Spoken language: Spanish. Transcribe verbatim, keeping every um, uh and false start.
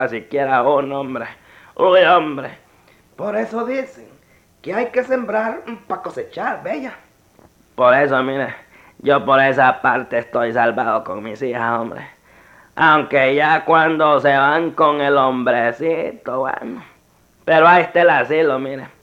siquiera uno, hombre. Uy, hombre. Por eso dicen que hay que sembrar para cosechar, bella. Por eso, mire, yo por esa parte estoy salvado con mis hijas, hombre. Aunque ya cuando se van con el hombrecito, bueno. Pero ahí está el asilo, mire.